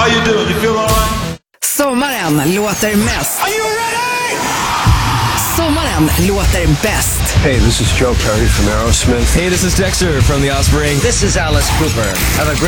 you doing? You feel all right? Sommaren låter mest. Are you ready? Sommaren låter bäst. Hey, this is Joe Perry from Aerosmith. Hey, this is Dexter from The Offspring. This is Alice Cooper. Have a great